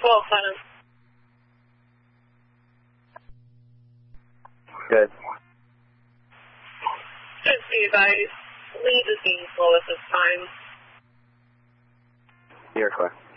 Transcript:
12-7. Good. Just be advised, lead is being slow at this time. You're correct.